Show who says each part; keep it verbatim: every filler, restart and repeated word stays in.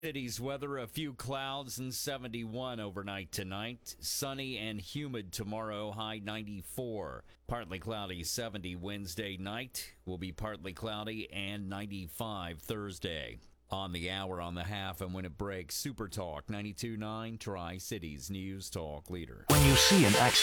Speaker 1: City's weather, a few clouds and seventy-one overnight tonight. Sunny and humid tomorrow, high ninety-four. Partly cloudy, seventy Wednesday night. Will be partly cloudy and ninety-five Thursday. On the hour, on the half, and when it breaks, Super Talk ninety-two point nine, Tri-Cities News Talk Leader.
Speaker 2: When you see an accident,